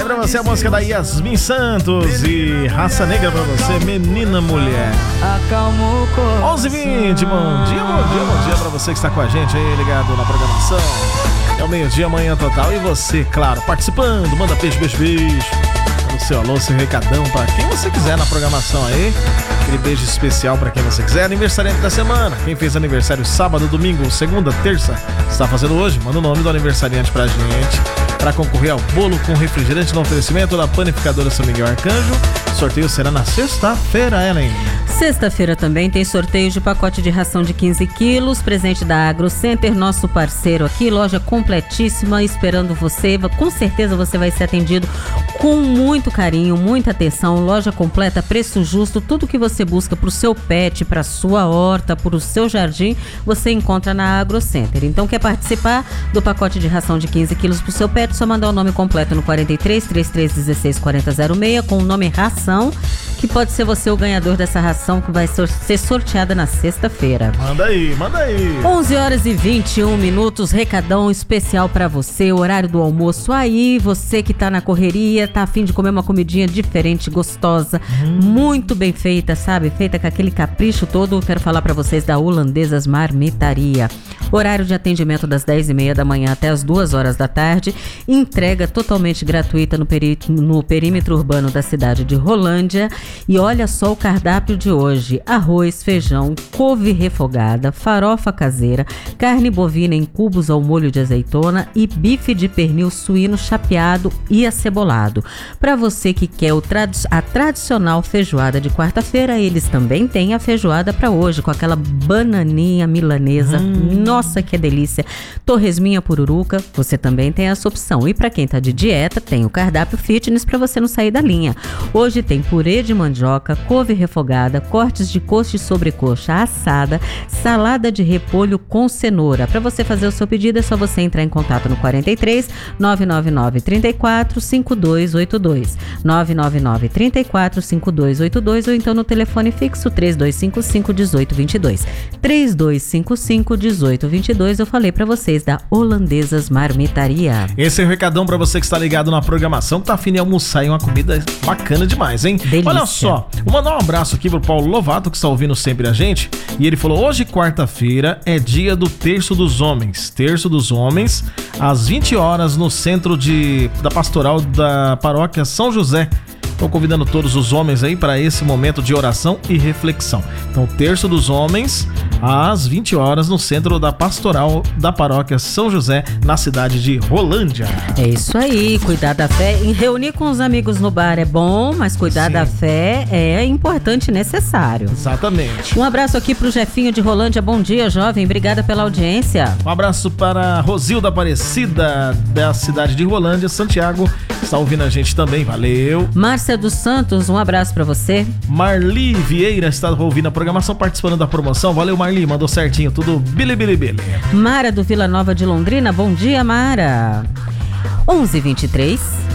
pra você a música da Yasmin Santos e Raça Negra pra você, Menina Mulher. 11h20, bom dia pra você que está com a gente aí, ligado na programação. É o meio-dia, manhã total. E você, claro, participando, manda beijo. O seu alô, seu recadão pra quem você quiser na programação aí. Aquele beijo especial pra quem você quiser. Aniversariante da semana. Quem fez aniversário sábado, domingo, segunda, terça, está fazendo hoje, manda o nome do aniversariante pra gente. Para concorrer ao bolo com refrigerante no oferecimento da Panificadora São Miguel Arcanjo. O sorteio será na sexta-feira, Ellen. Sexta-feira também tem sorteio de pacote de ração de 15 quilos, presente da AgroCenter, nosso parceiro aqui, loja completíssima, esperando você. Com certeza você vai ser atendido com muito carinho, muita atenção, loja completa, preço justo, tudo que você busca para o seu pet, para a sua horta, para o seu jardim, você encontra na AgroCenter. Então, quer participar do pacote de ração de 15 quilos para o seu pet? Só mandar o nome completo no 43 3316 4006 com o nome ração, que pode ser você o ganhador dessa ração que vai ser sorteada na sexta-feira. Manda aí. 11h21, recadão especial pra você, horário do almoço aí, você que tá na correria, tá a fim de comer uma comidinha diferente, gostosa, muito bem feita, sabe? Feita com aquele capricho todo. Quero falar pra vocês da Holandesas Marmitaria. Horário de atendimento das 10h30 da manhã até as 2 horas da tarde. Entrega totalmente gratuita no perímetro urbano da cidade de Rolândia. E olha só o cardápio de hoje: arroz, feijão, couve refogada, farofa caseira, carne bovina em cubos ao molho de azeitona e bife de pernil suíno chapeado e acebolado. Para você que quer a tradicional feijoada de quarta-feira, eles também têm a feijoada para hoje, com aquela bananinha milanesa. Nossa, que delícia! Torresminha pururuca, você também tem essa opção. E para quem tá de dieta, tem o cardápio fitness para você não sair da linha. Hoje tem purê de mandioca, couve refogada, cortes de coxa e sobrecoxa assada, salada de repolho com cenoura. Para você fazer o seu pedido, é só você entrar em contato no 43 999 34 5282, 999 34 5282, ou então no telefone fixo 3255 1822, 3255 1822. Eu falei para vocês da Holandesas Marmitaria. Esse é o recadão para você que está ligado na programação, que tá afim de almoçar e uma comida bacana demais, hein? Delícia. Olha só, vou mandar um abraço aqui pro Paulo Lovato, que está ouvindo sempre a gente, e ele falou: hoje, quarta-feira, é dia do Terço dos Homens. Terço dos Homens, às 20 horas, no centro da pastoral da paróquia São José. Estou convidando todos os homens aí para esse momento de oração e reflexão. Então, Terço dos Homens, às 20 horas, no centro da pastoral da paróquia São José, na cidade de Rolândia. É isso aí, cuidar da fé. E reunir com os amigos no bar é bom, mas cuidar da fé é importante e necessário. Exatamente. Um abraço aqui pro Jefinho de Rolândia. Bom dia, jovem. Obrigada pela audiência. Um abraço para Rosilda Aparecida, da cidade de Rolândia, Santiago, que está ouvindo a gente também. Valeu. Márcia dos Santos, um abraço pra você. Marli Vieira está ouvindo a programação, participando da promoção. Valeu, Marli, mandou certinho, tudo bili. Mara do Vila Nova de Londrina, bom dia, Mara. 11h23.